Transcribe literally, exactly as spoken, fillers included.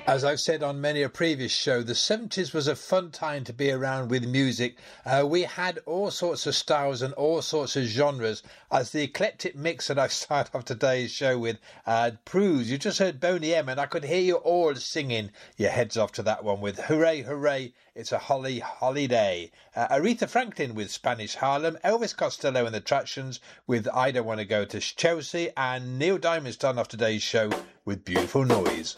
As I've said on many a previous show, the seventies was a fun time to be around with music. Uh, we had all sorts of styles and all sorts of genres, as the eclectic mix that I start off today's show with uh, proves. You just heard Boney M, and I could hear you all singing your heads off to that one with Hooray, Hooray, It's a Holly Holiday. Uh, Aretha Franklin with Spanish Harlem, Elvis Costello and the Tractions with I Don't Want to Go to Chelsea, and Neil Diamond starting off today's show with Beautiful Noise.